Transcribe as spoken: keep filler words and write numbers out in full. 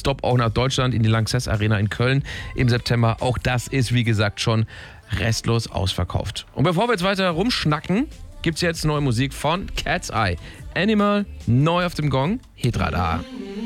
Stop auch nach Deutschland in die Lanxess Arena in Köln im September. Auch das ist, wie gesagt, schon restlos ausverkauft. Und bevor wir jetzt weiter rumschnacken, gibt's jetzt neue Musik von Cat's Eye. Animal, neu auf dem Gong, Hitradar.